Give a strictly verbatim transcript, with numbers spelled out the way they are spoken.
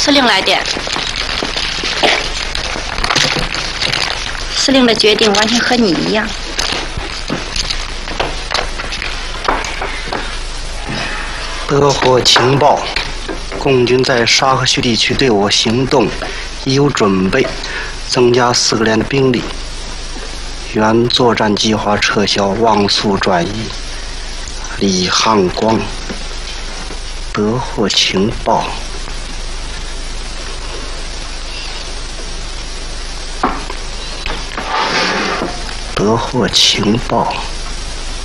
司令来电。司令的决定完全和你一样。 得获情报，共军在沙河区地区对我行动已有准备，增加四个连的兵力。原作战计划撤销，望速转移。李汉光。得获情报。得获情报。